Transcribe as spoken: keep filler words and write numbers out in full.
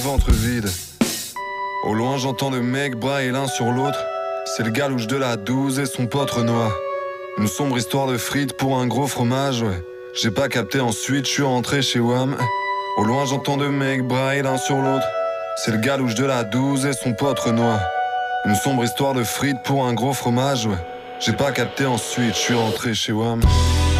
ventre vide. Au loin j'entends deux mecs brailler l'un sur l'autre. C'est le galouche de la douze et son pote Renoir. Une sombre histoire de frites pour un gros fromage, ouais. J'ai pas capté ensuite, je suis rentré chez Wham. Au loin j'entends deux mecs brailler l'un sur l'autre. C'est le galouche de la douze et son pote Renoir. Une sombre histoire de frites pour un gros fromage, ouais. J'ai pas capté ensuite, je suis rentré chez Wham.